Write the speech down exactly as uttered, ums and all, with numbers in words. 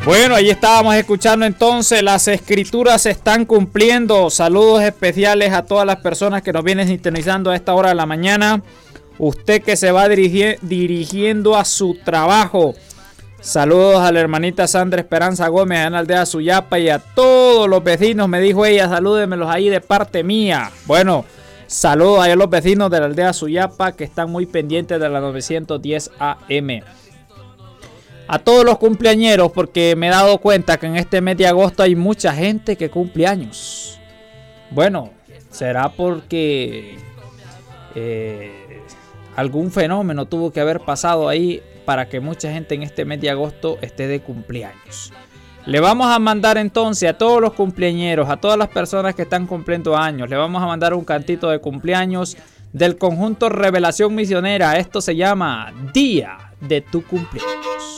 Bueno, ahí estábamos escuchando entonces, las escrituras se están cumpliendo. Saludos especiales a todas las personas que nos vienen sintonizando a esta hora de la mañana. Usted que se va dirigi- dirigiendo a su trabajo. Saludos a la hermanita Sandra Esperanza Gómez en la aldea Suyapa y a todos los vecinos, me dijo ella, salúdenmelos ahí de parte mía. Bueno, saludos a los vecinos de la aldea Suyapa que están muy pendientes de la novecientos diez A M. A todos los cumpleañeros, porque me he dado cuenta que en este mes de agosto hay mucha gente que cumple años. Bueno, será porque eh, algún fenómeno tuvo que haber pasado ahí para que mucha gente en este mes de agosto esté de cumpleaños. Le vamos a mandar entonces a todos los cumpleañeros, a todas las personas que están cumpliendo años, le vamos a mandar un cantito de cumpleaños del conjunto Revelación Misionera. Esto se llama Día de tu Cumpleaños.